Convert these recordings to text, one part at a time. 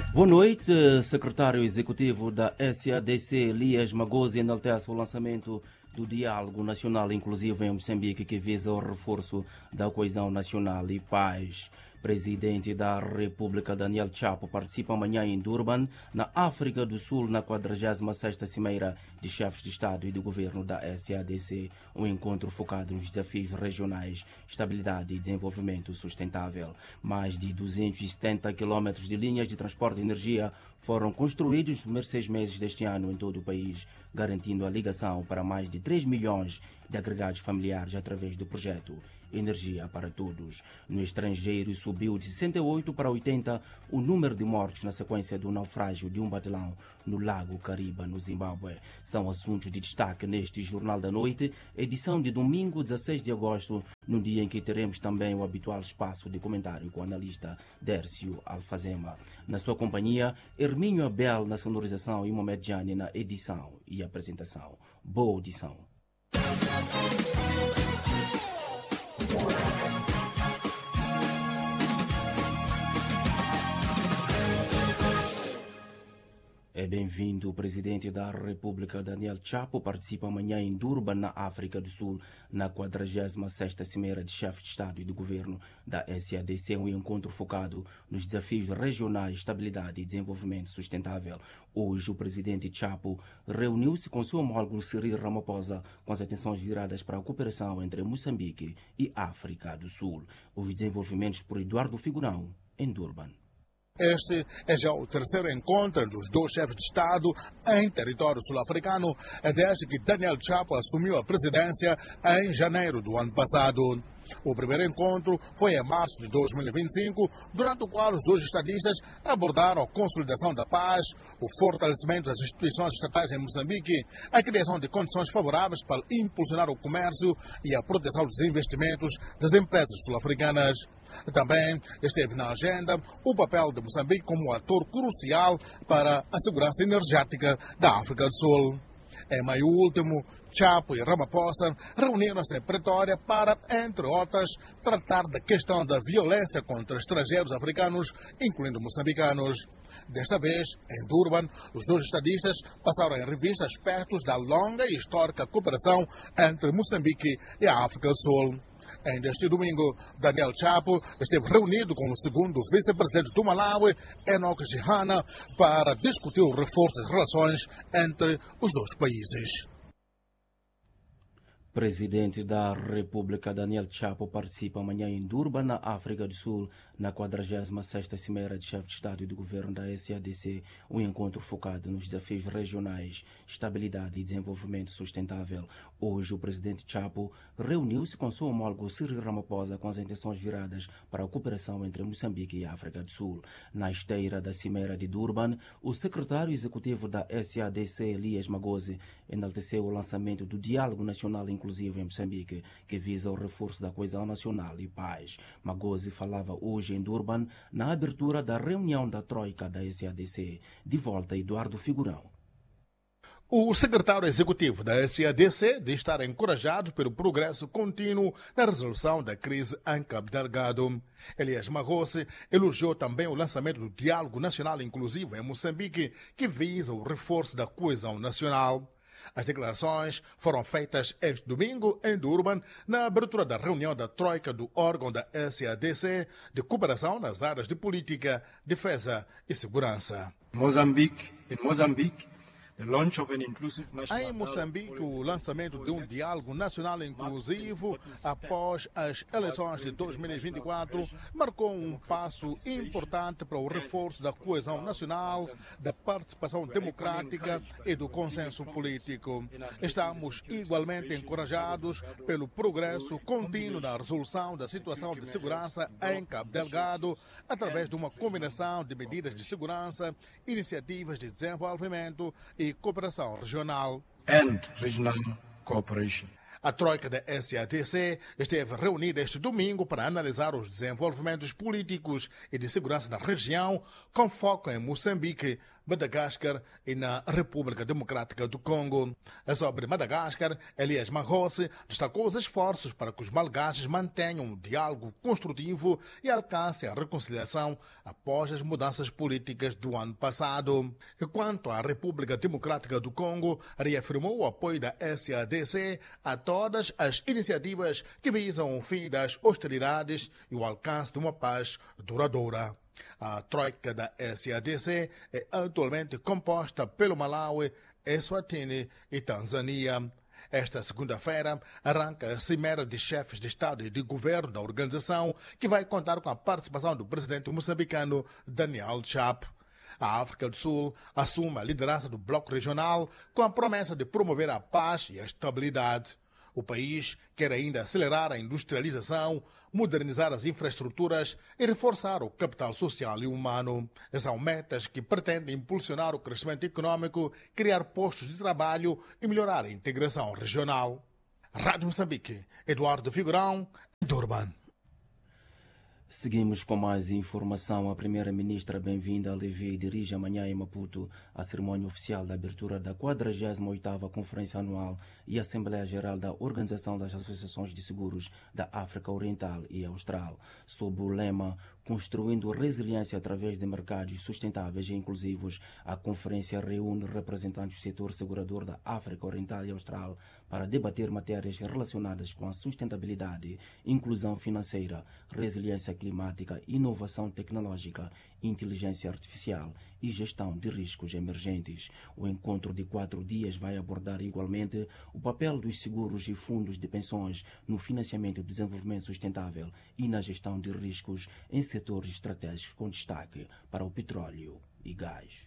Boa noite, secretário executivo da SADC, Elias Magosi, enaltece o lançamento do Diálogo Nacional Inclusivo em Moçambique, que visa o reforço da coesão nacional e paz. Presidente da República, Daniel Chapo, participa amanhã em Durban, na África do Sul, na 46ª Cimeira de Chefes de Estado e de Governo da SADC, um encontro focado nos desafios regionais, estabilidade e desenvolvimento sustentável. Mais de 270 quilômetros de linhas de transporte de energia foram construídos nos primeiros 6 meses deste ano em todo o país, garantindo a ligação para mais de 3 milhões de agregados familiares através do projeto Energia para Todos. No estrangeiro, subiu de 68 para 80 o número de mortos na sequência do naufrágio de um batelão no Lago Kariba, no Zimbábue. São assuntos de destaque neste Jornal da Noite, edição de domingo, 16 de agosto, no dia em que teremos também o habitual espaço de comentário com o analista Dércio Alfazema. Na sua companhia, Hermínio Abel na sonorização e Mohamed Jani na edição e apresentação. Boa audição. É bem-vindo. O presidente da República, Daniel Chapo, participa amanhã em Durban, na África do Sul, na 46ª Cimeira de Chefes de Estado e de Governo da SADC, um encontro focado nos desafios regionais, estabilidade e desenvolvimento sustentável. Hoje, o presidente Chapo reuniu-se com seu homólogo Cyril Ramaphosa, com as atenções viradas para a cooperação entre Moçambique e África do Sul. Os desenvolvimentos por Eduardo Figurão, em Durban. Este é já o terceiro encontro dos dois chefes de Estado em território sul-africano desde que Daniel Chapo assumiu a presidência em janeiro do ano passado. O primeiro encontro foi em março de 2025, durante o qual os dois estadistas abordaram a consolidação da paz, o fortalecimento das instituições estatais em Moçambique, a criação de condições favoráveis para impulsionar o comércio e a proteção dos investimentos das empresas sul-africanas. Também esteve na agenda o papel de Moçambique como ator crucial para a segurança energética da África do Sul. Em maio último, Chapo e Ramaphosa reuniram-se em Pretória para, entre outras, tratar da questão da violência contra estrangeiros africanos, incluindo moçambicanos. Desta vez, em Durban, os dois estadistas passaram em revista aspectos da longa e histórica cooperação entre Moçambique e a África do Sul. Ainda este domingo, Daniel Chapo esteve reunido com o segundo vice-presidente do Malawi, Enoch Gihana, para discutir o reforço das relações entre os dois países. Presidente da República, Daniel Chapo, participa amanhã em Durban, na África do Sul, na 46ª Cimeira de Chefes de Estado e de Governo da SADC, um encontro focado nos desafios regionais, estabilidade e desenvolvimento sustentável. Hoje, o presidente Chapo reuniu-se com seu homólogo Cyril Ramaphosa, com as intenções viradas para a cooperação entre Moçambique e África do Sul. Na esteira da Cimeira de Durban, o secretário executivo da SADC, Elias Magosi, enalteceu o lançamento do Diálogo Nacional Inclusivo em Moçambique, que visa o reforço da coesão nacional e paz. Magosi falava hoje em Durban, na abertura da reunião da Troika da SADC. De volta, Eduardo Figurão. O secretário executivo da SADC diz estar encorajado pelo progresso contínuo na resolução da crise em Cabo Delgado. Elias Magosi elogiou também o lançamento do Diálogo Nacional Inclusivo em Moçambique, que visa o reforço da coesão nacional. As declarações foram feitas este domingo em Durban, na abertura da reunião da Troika do órgão da SADC de cooperação nas áreas de política, defesa e segurança. Em Moçambique, Em Moçambique, o lançamento de um diálogo nacional inclusivo após as eleições de 2024 marcou um passo importante para o reforço da coesão nacional, da participação democrática e do consenso político. Estamos igualmente encorajados pelo progresso contínuo na resolução da situação de segurança em Cabo Delgado, através de uma combinação de medidas de segurança, iniciativas de desenvolvimento e cooperação regional. and regional cooperation. A troika da SADC esteve reunida este domingo para analisar os desenvolvimentos políticos e de segurança na região, com foco em Moçambique, Madagascar e na República Democrática do Congo. Sobre Madagascar, Elias Magossi destacou os esforços para que os malgaches mantenham um diálogo construtivo e alcancem a reconciliação após as mudanças políticas do ano passado. Quanto à República Democrática do Congo, reafirmou o apoio da SADC a todas as iniciativas que visam o fim das hostilidades e o alcance de uma paz duradoura. A troika da SADC é atualmente composta pelo Malawi, Eswatini e Tanzânia. Esta segunda-feira arranca a cimeira de chefes de Estado e de Governo da organização, que vai contar com a participação do presidente moçambicano Daniel Chapo. A África do Sul assume a liderança do bloco regional com a promessa de promover a paz e a estabilidade. O país quer ainda acelerar a industrialização, modernizar as infraestruturas e reforçar o capital social e humano. São metas que pretendem impulsionar o crescimento econômico, criar postos de trabalho e melhorar a integração regional. Rádio Moçambique, Eduardo Figurão, Durban. Seguimos com mais informação. A primeira-ministra Bem-vinda Levi dirige amanhã em Maputo a cerimônia oficial da abertura da 48ª Conferência Anual e Assembleia Geral da Organização das Associações de Seguros da África Oriental e Austral, sob o lema Construindo Resiliência através de mercados sustentáveis e inclusivos. A conferência reúne representantes do setor segurador da África Oriental e Austral para debater matérias relacionadas com a sustentabilidade, inclusão financeira, resiliência climática, inovação tecnológica, inteligência artificial e gestão de riscos emergentes. O encontro de 4 dias vai abordar igualmente o papel dos seguros e fundos de pensões no financiamento do desenvolvimento sustentável e na gestão de riscos em setores estratégicos com destaque para o petróleo e gás.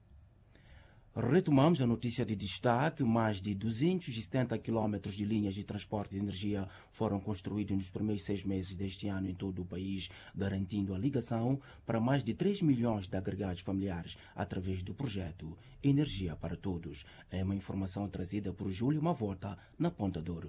Retomamos a notícia de destaque. Mais de 270 quilómetros de linhas de transporte de energia foram construídos nos primeiros 6 meses deste ano em todo o país, garantindo a ligação para mais de 3 milhões de agregados familiares através do projeto Energia para Todos. É uma informação trazida por Júlio Mavota, na Ponta Douro.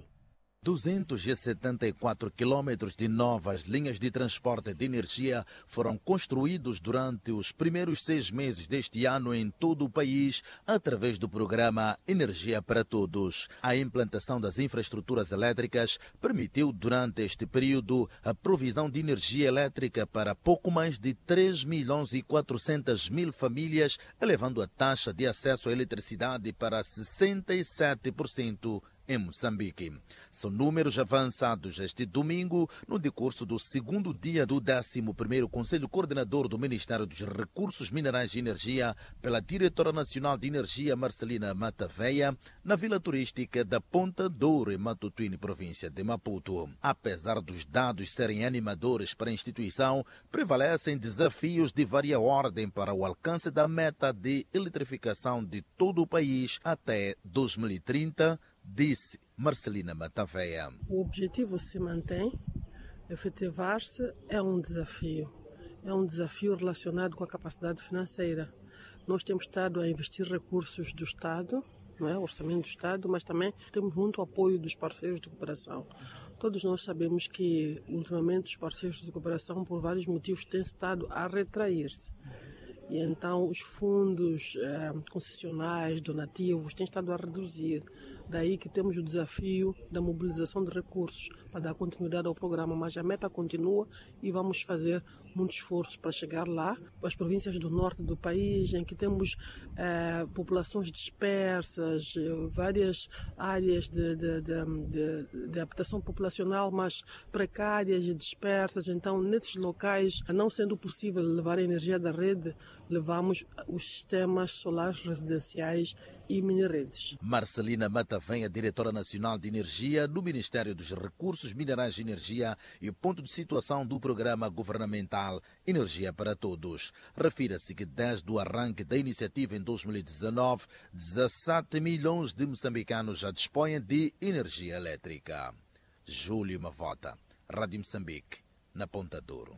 274 quilômetros de novas linhas de transporte de energia foram construídos durante os primeiros 6 meses deste ano em todo o país, através do programa Energia para Todos. A implantação das infraestruturas elétricas permitiu, durante este período, a provisão de energia elétrica para pouco mais de 3.400.000 famílias, elevando a taxa de acesso à eletricidade para 67%. em Moçambique. São números avançados este domingo no decurso do segundo dia do 11º Conselho Coordenador do Ministério dos Recursos Minerais e Energia pela Diretora Nacional de Energia Marcelina Mataveia, na vila turística da Ponta Douro, em Matutuíne, província de Maputo. Apesar dos dados serem animadores para a instituição, prevalecem desafios de vária ordem para o alcance da meta de eletrificação de todo o país até 2030, disse Marcelina Mataveia. O objetivo se mantém, efetivar-se é um desafio. É um desafio relacionado com a capacidade financeira. Nós temos estado a investir recursos do Estado, não é? O orçamento do Estado, mas também temos muito apoio dos parceiros de cooperação. Todos nós sabemos que, ultimamente, os parceiros de cooperação, por vários motivos, têm estado a retrair-se. E então os fundos concessionais, donativos, têm estado a reduzir. Daí que temos o desafio da mobilização de recursos para dar continuidade ao programa, mas a meta continua e vamos fazer muito esforço para chegar lá. As províncias do norte do país, em que temos populações dispersas, várias áreas de habitação populacional, mas precárias e dispersas. Então, nesses locais, não sendo possível levar a energia da rede, levamos os sistemas solares residenciais e mini-redes. Marcelina Mataveia, diretora nacional de energia do Ministério dos Recursos Minerais e Energia e ponto de situação do programa governamental Energia para Todos. Refira-se que desde o arranque da iniciativa em 2019, 17 milhões de moçambicanos já dispõem de energia elétrica. Júlio Mavota, Rádio Moçambique, na Ponta Douro.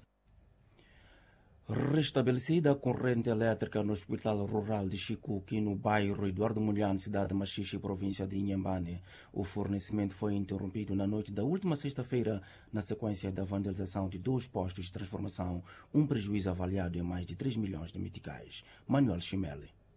Restabelecida a corrente elétrica no Hospital Rural de Chicuque, no bairro Eduardo Mondlane, cidade de Machixe, província de Inhambane. O fornecimento foi interrompido na noite da última sexta-feira, na sequência da vandalização de 2 postos de transformação, um prejuízo avaliado em mais de 3 milhões de meticais. Manuel Chimele.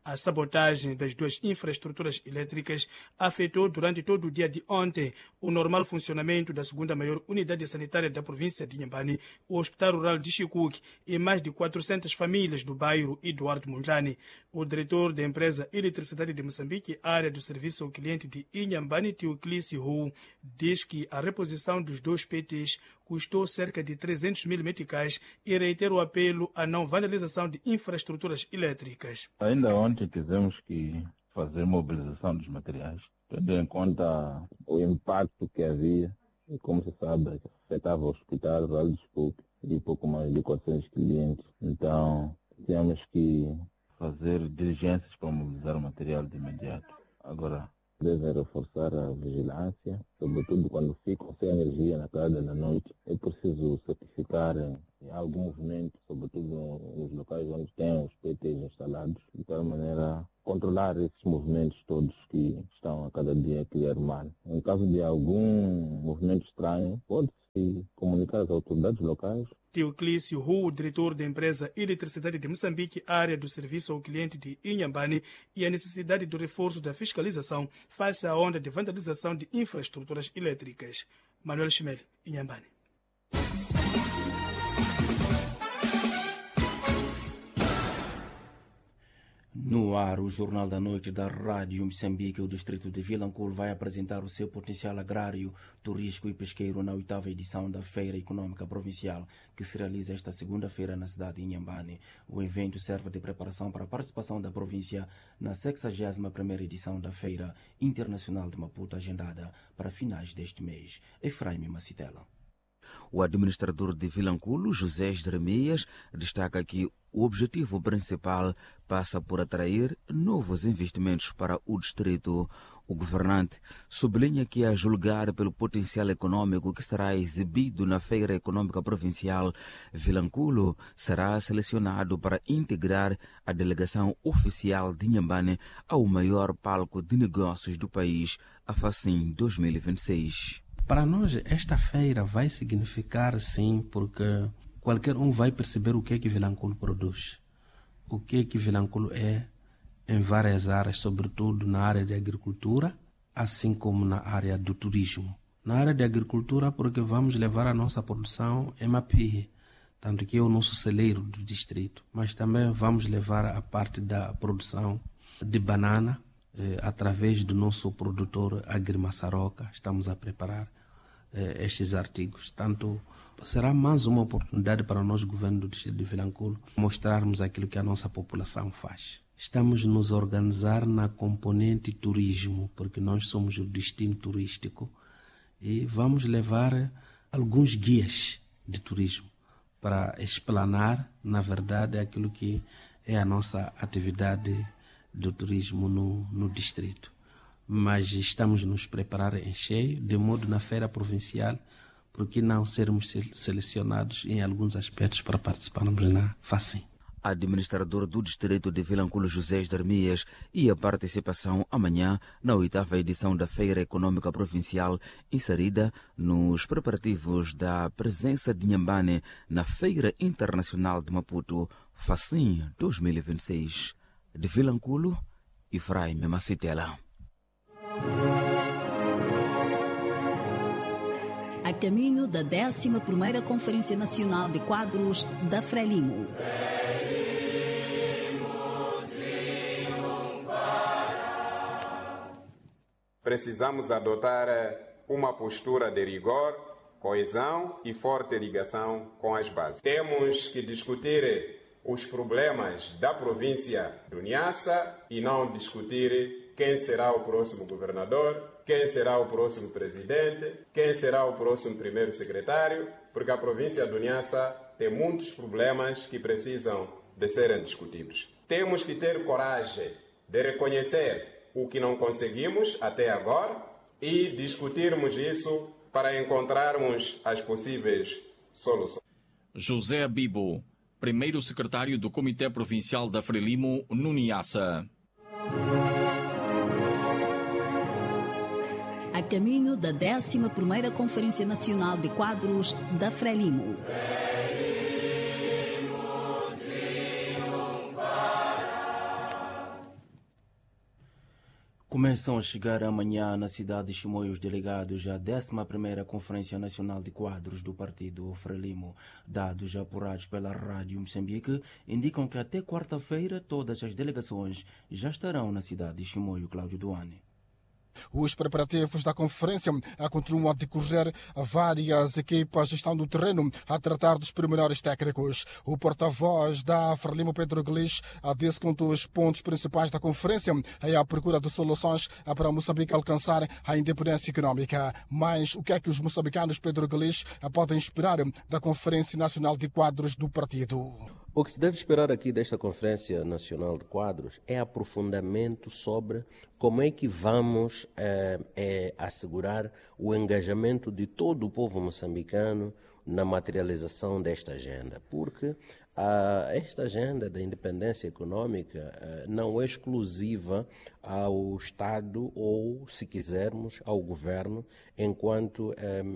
A sabotagem das duas infraestruturas elétricas afetou durante todo o dia de ontem o normal funcionamento da segunda maior unidade sanitária da província de Inhambane, o Hospital Rural de Chikuque, e mais de 400 famílias do bairro Eduardo Mondlane. O diretor da empresa Eletricidade de Moçambique, área do serviço ao cliente de Inhambane, Teoclício Hu, diz que a reposição dos dois PTs custou cerca de 300 mil meticais e reitera o apelo à não vandalização de infraestruturas elétricas. Ainda ontem tivemos que fazer mobilização dos materiais, tendo em conta o impacto que havia, e como se sabe, afetava o hospital, Rural de Chikuque e pouco mais de 400 clientes. Então, tínhamos que fazer diligências para mobilizar o material de imediato. Agora, devem reforçar a vigilância, sobretudo quando ficam sem energia na tarde e na noite. É preciso certificar algum movimento, sobretudo nos locais onde tem os PTs instalados, de tal maneira a controlar esses movimentos todos que estão a cada dia a criar mal. Em caso de algum movimento estranho, pode-se comunicar às autoridades locais. Teoclício Hu, diretor da empresa Eletricidade de Moçambique, área do serviço ao cliente de Inhambane, e a necessidade do reforço da fiscalização face à onda de vandalização de infraestruturas elétricas. Manuel Chimel, Inhambane. No ar, o Jornal da Noite da Rádio Moçambique, o distrito de Vilanculo vai apresentar o seu potencial agrário, turístico e pesqueiro na 8ª edição da Feira Econômica Provincial, que se realiza esta segunda-feira na cidade de Inhambane. O evento serve de preparação para a participação da província na 61ª edição da Feira Internacional de Maputo, agendada para finais deste mês. Efraim Macitela. O administrador de Vilanculo, José Jeremias, destaca que o objetivo principal passa por atrair novos investimentos para o distrito. O governante sublinha que, a julgar pelo potencial econômico que será exibido na Feira Econômica Provincial, Vilanculo será selecionado para integrar a delegação oficial de Inhambane ao maior palco de negócios do país, a FACIM 2026. Para nós, esta feira vai significar, sim, porque qualquer um vai perceber o que é que Vilanculo produz, o que é que Vilanculo é em várias áreas, sobretudo na área de agricultura, assim como na área do turismo. Na área de agricultura, porque vamos levar a nossa produção em Mapi, tanto que é o nosso celeiro do distrito, mas também vamos levar a parte da produção de banana, através do nosso produtor Agrimassaroca. Estamos a preparar estes artigos. Tanto será mais uma oportunidade para nós, governo do distrito de Vilanculo, mostrarmos aquilo que a nossa população faz. Estamos nos organizar na componente turismo, porque nós somos o destino turístico, e vamos levar alguns guias de turismo para explanar, na verdade, aquilo que é a nossa atividade do turismo no distrito. Mas estamos nos preparar em cheio, de modo na feira provincial, porque não sermos selecionados em alguns aspectos para participarmos na FACIM. Administrador do distrito de Vilanculo, José Jeremias, e a participação amanhã na 8ª edição da Feira Econômica Provincial, inserida nos preparativos da presença de Inhambane na Feira Internacional de Maputo, FACIM 2026. De Vilanculo, Efraim Macitela. A caminho da 11ª Conferência Nacional de Quadros da Frelimo. Precisamos adotar uma postura de rigor, coesão e forte ligação com as bases. Temos que discutir os problemas da província do Niassa e não discutir quem será o próximo governador, quem será o próximo presidente, quem será o próximo primeiro secretário, porque a província do Niassa tem muitos problemas que precisam de serem discutidos. Temos que ter coragem de reconhecer o que não conseguimos até agora e discutirmos isso para encontrarmos as possíveis soluções. José Bibo, primeiro secretário do Comitê Provincial da Frelimo, no Niassa. A caminho da 11ª Conferência Nacional de Quadros da Frelimo. Começam a chegar amanhã na cidade de Chimoio os delegados à 11ª Conferência Nacional de Quadros do Partido Frelimo. Dados apurados pela Rádio Moçambique indicam que até quarta-feira todas as delegações já estarão na cidade de Chimoio. Cláudio Duane. Os preparativos da conferência continuam a decorrer. Várias equipas estão no terreno a tratar dos pormenores técnicos. O porta-voz da Frelimo, Pedro Guelis, disse que um dos pontos principais da conferência é a procura de soluções para Moçambique alcançar a independência econômica. Mas o que é que os moçambicanos, Pedro Guelis, podem esperar da Conferência Nacional de Quadros do partido? O que se deve esperar aqui desta Conferência Nacional de Quadros é aprofundamento sobre como é que vamos assegurar o engajamento de todo o povo moçambicano na materialização desta agenda, porque esta agenda da independência econômica não é exclusiva ao Estado ou, se quisermos, ao governo enquanto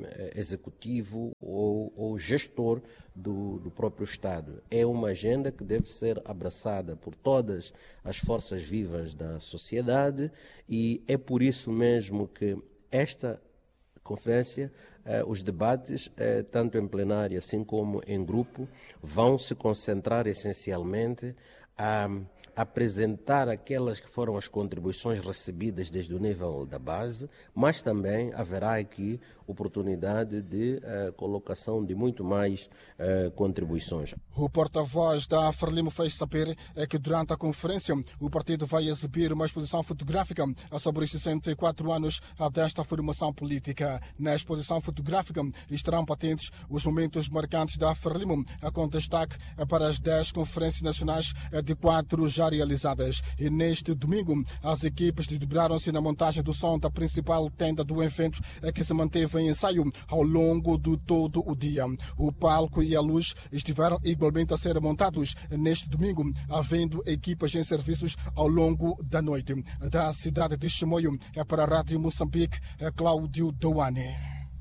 executivo ou gestor do próprio Estado. É uma agenda que deve ser abraçada por todas as forças vivas da sociedade e é por isso mesmo que esta conferência, os debates, tanto em plenário assim como em grupo, vão se concentrar essencialmente a apresentar aquelas que foram as contribuições recebidas desde o nível da base, mas também haverá aqui oportunidade de colocação de muito mais contribuições. O porta-voz da Frelimo fez saber que durante a conferência o partido vai exibir uma exposição fotográfica sobre os 64 anos desta formação política. Na exposição fotográfica estarão patentes os momentos marcantes da Frelimo, com destaque para as 10 conferências nacionais de quadros já realizadas. E neste domingo as equipes desdobraram-se na montagem do som da principal tenda do evento, que se manteve em ensaio ao longo de todo o dia. O palco e a luz estiveram igualmente a ser montados neste domingo, havendo equipas em serviços ao longo da noite. Da cidade de Chimoio, para a Rádio Moçambique, Cláudio Douane.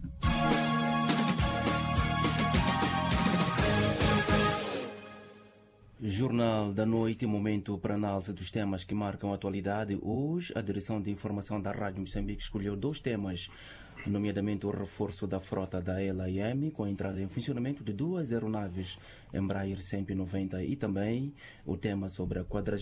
Jornal da Noite, momento para análise dos temas que marcam a atualidade. Hoje, a Direção de Informação da Rádio Moçambique escolheu 2 temas, nomeadamente o reforço da frota da LAM, com a entrada em funcionamento de 2 aeronaves Embraer 190 e também o tema sobre a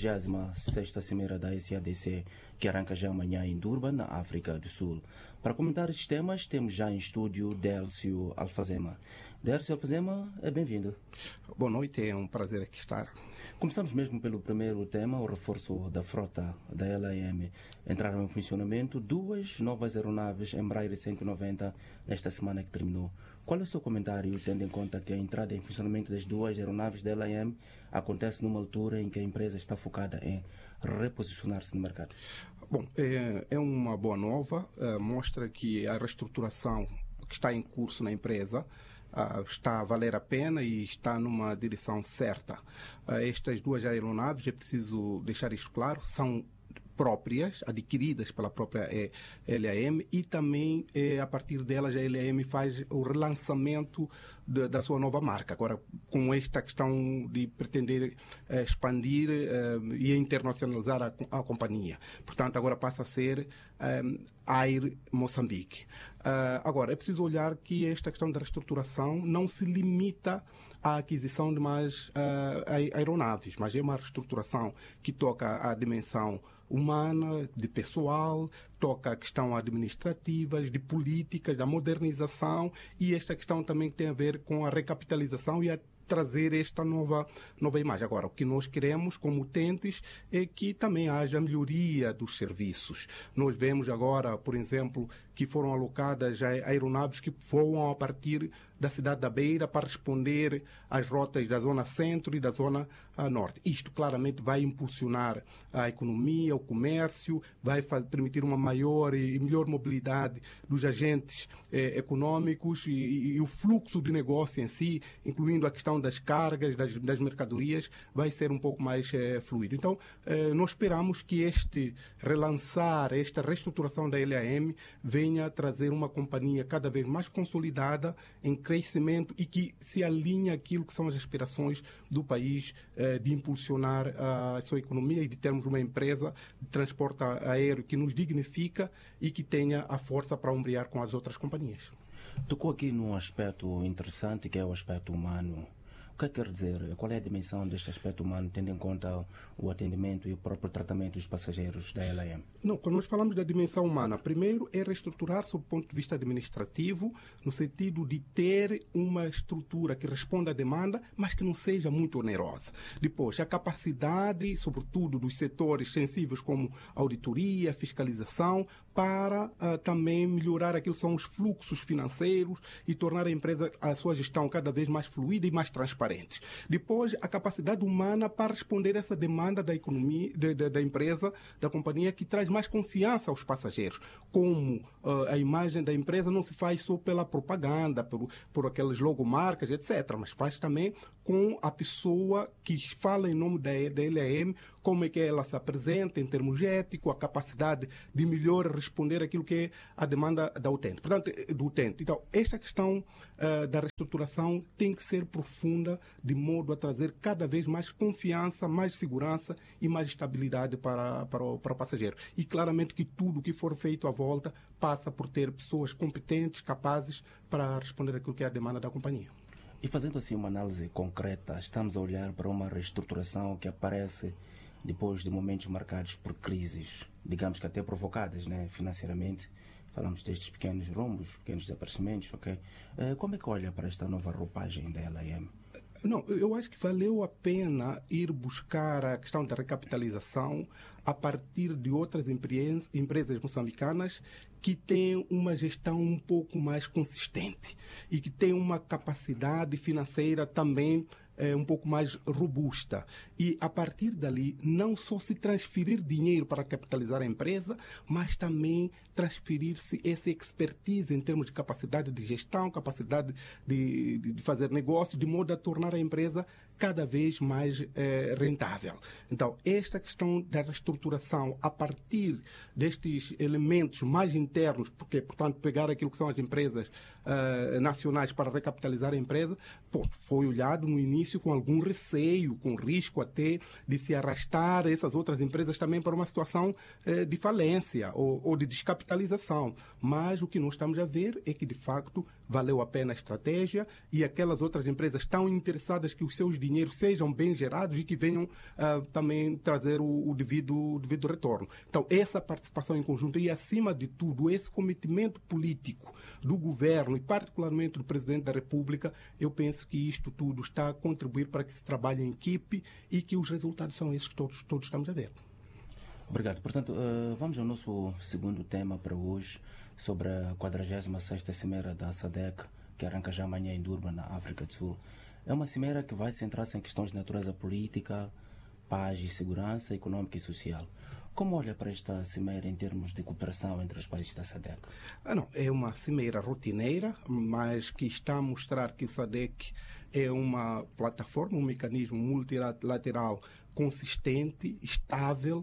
46ª Cimeira da SADC, que arranca já amanhã em Durban, na África do Sul. Para comentar estes temas, temos já em estúdio Délcio Alfazema. Délcio Alfazema, bem-vindo. Boa noite, é um prazer aqui estar. Começamos mesmo pelo primeiro tema, o reforço da frota da LAM. Entraram em funcionamento 2 novas aeronaves Embraer 190 nesta semana que terminou. Qual é o seu comentário, tendo em conta que a entrada em funcionamento das 2 aeronaves da LAM acontece numa altura em que a empresa está focada em reposicionar-se no mercado? Bom, é uma boa nova, mostra que a reestruturação que está em curso na empresa está a valer a pena e está numa direção certa. Estas 2 aeronaves, é preciso deixar isto claro, são próprias, adquiridas pela própria LAM e também a partir delas a LAM faz o relançamento da sua nova marca. Agora, com esta questão de pretender expandir e internacionalizar a companhia. Portanto, agora passa a ser Air Moçambique. Agora, é preciso olhar que esta questão da reestruturação não se limita à aquisição de mais aeronaves, mas é uma reestruturação que toca a dimensão humana, de pessoal, toca a questão administrativa, de políticas, da modernização e esta questão também que tem a ver com a recapitalização e a trazer esta nova imagem. Agora, o que nós queremos como utentes é que também haja melhoria dos serviços. Nós vemos agora, por exemplo, que foram alocadas aeronaves que voam a partir da cidade da Beira para responder às rotas da zona centro e da zona norte. Isto claramente vai impulsionar a economia, o comércio, vai permitir uma maior e melhor mobilidade dos agentes econômicos e o fluxo de negócio em si, incluindo a questão das cargas, das mercadorias, vai ser um pouco mais fluido. Então, nós esperamos que esta reestruturação da LAM venha trazer uma companhia cada vez mais consolidada em crescimento e que se alinha àquilo que são as aspirações do país de impulsionar a sua economia e de termos uma empresa de transporte aéreo que nos dignifica e que tenha a força para ombrear com as outras companhias. Tocou aqui num aspecto interessante que é o aspecto humano. O que quer dizer? Qual é a dimensão deste aspecto humano, tendo em conta o atendimento e o próprio tratamento dos passageiros da LAM? Não, quando nós falamos da dimensão humana, primeiro é reestruturar sob o ponto de vista administrativo, no sentido de ter uma estrutura que responda à demanda, mas que não seja muito onerosa. Depois, a capacidade, sobretudo dos setores sensíveis como auditoria, fiscalização, para também melhorar aquilo que são os fluxos financeiros e tornar a empresa, a sua gestão cada vez mais fluida e mais transparente. Depois, a capacidade humana para responder a essa demanda da economia, da empresa, da companhia, que traz mais confiança aos passageiros. Como a imagem da empresa não se faz só pela propaganda, por aquelas logomarcas, etc., mas faz também com a pessoa que fala em nome da LAM, como é que ela se apresenta em termos éticos, a capacidade de melhor responder aquilo que é a demanda da utente. Portanto, do utente. Então, esta questão da reestruturação tem que ser profunda, de modo a trazer cada vez mais confiança, mais segurança e mais estabilidade para o passageiro. E claramente que tudo que for feito à volta passa por ter pessoas competentes, capazes para responder aquilo que é a demanda da companhia. E fazendo assim uma análise concreta, estamos a olhar para uma reestruturação que aparece depois de momentos marcados por crises, digamos que até provocadas, né, financeiramente. Falamos destes pequenos rombos, pequenos desaparecimentos, ok? Como é que olha para esta nova roupagem da LAM? Não, eu acho que valeu a pena ir buscar a questão da recapitalização a partir de outras empresas moçambicanas que têm uma gestão um pouco mais consistente e que têm uma capacidade financeira também um pouco mais robusta. E, a partir dali, não só se transferir dinheiro para capitalizar a empresa, mas também transferir-se essa expertise em termos de capacidade de gestão, capacidade de fazer negócio, de modo a tornar a empresa cada vez mais rentável. Então, esta questão da reestruturação a partir destes elementos mais internos, porque, portanto, pegar aquilo que são as empresas nacionais para recapitalizar a empresa, foi olhado no início com algum receio, com risco até de se arrastar essas outras empresas também para uma situação de falência ou de descapitalização. Mas o que nós estamos a ver é que, de facto, valeu a pena a estratégia e aquelas outras empresas estão interessadas que os seus dinheiros sejam bem gerados e que venham também trazer o devido retorno. Então, essa participação em conjunto e, acima de tudo, esse cometimento político do governo e particularmente do Presidente da República, eu penso que isto tudo está a contribuir para que se trabalhe em equipe e que os resultados são esses que todos estamos a ver. Obrigado. Portanto, vamos ao nosso segundo tema para hoje, sobre a 46ª Cimeira da SADC, que arranca já amanhã em Durban, na África do Sul. É uma cimeira que vai centrar-se em questões de natureza política, paz e segurança econômica e social. Como olha para esta cimeira em termos de cooperação entre os países da SADC? Não, é uma cimeira rotineira, mas que está a mostrar que o SADC é uma plataforma, um mecanismo multilateral consistente, estável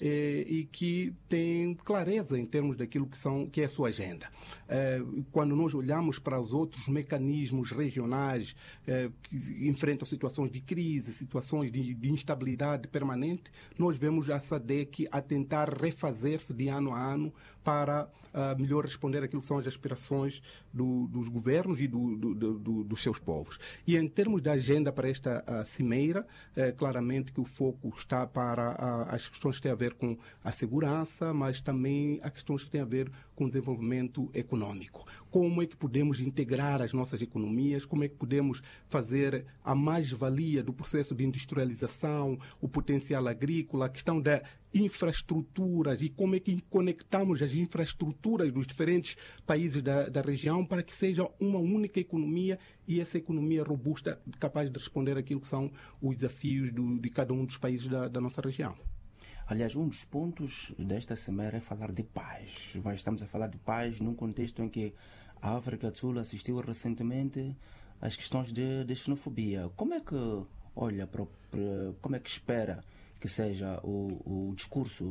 e que tem clareza em termos daquilo que é a sua agenda. Quando nós olhamos para os outros mecanismos regionais que enfrentam situações de crise, situações de instabilidade permanente, nós vemos a SADC a tentar refazer-se de ano a ano para melhor responder àquilo que são as aspirações dos governos e dos seus povos. E em termos da agenda para esta cimeira, claramente que o foco está para as questões que têm a ver com a segurança, mas também as questões que têm a ver com o desenvolvimento econômico. Como é que podemos integrar as nossas economias, como é que podemos fazer a mais-valia do processo de industrialização, o potencial agrícola, a questão da infraestruturas e como é que conectamos as infraestruturas dos diferentes países da região para que seja uma única economia e essa economia robusta capaz de responder àquilo que são os desafios de cada um dos países da nossa região. Aliás, um dos pontos desta cimeira é falar de paz. Mas estamos a falar de paz num contexto em que a África do Sul assistiu recentemente às questões de xenofobia. Como é que olha como é que espera que seja o discurso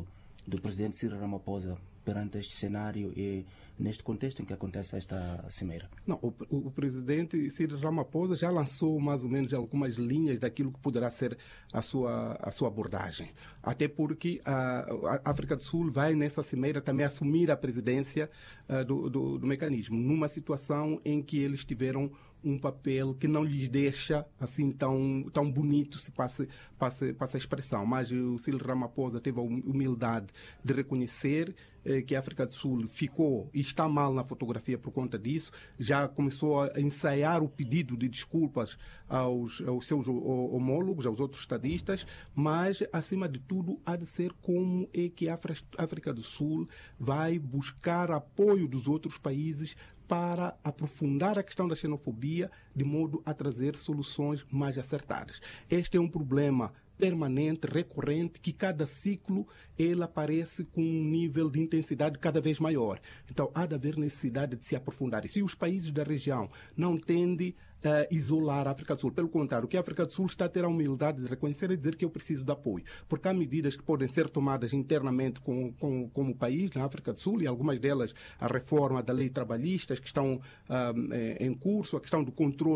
do presidente Cyril Ramaphosa perante este cenário e neste contexto em que acontece esta cimeira? Não, o presidente Cyril Ramaphosa já lançou mais ou menos algumas linhas daquilo que poderá ser a sua abordagem. Até porque a África do Sul vai nessa cimeira também assumir a presidência do mecanismo, numa situação em que eles tiveram um papel que não lhes deixa assim tão bonito, se passe a expressão. Mas o Cyril Ramaphosa teve a humildade de reconhecer que a África do Sul ficou e está mal na fotografia por conta disso. Já começou a ensaiar o pedido de desculpas aos seus homólogos, aos outros estadistas, mas, acima de tudo, há de ser como é que a África do Sul vai buscar apoio dos outros países para aprofundar a questão da xenofobia, de modo a trazer soluções mais acertadas. Este é um problema permanente, recorrente, que cada ciclo ele aparece com um nível de intensidade cada vez maior. Então, há de haver necessidade de se aprofundar. E se os países da região não tendem a isolar a África do Sul, pelo contrário, o que a África do Sul está a ter a humildade de reconhecer e dizer que eu preciso de apoio. Porque há medidas que podem ser tomadas internamente como país, na África do Sul, e algumas delas a reforma da lei trabalhista, que estão em curso, a questão do controle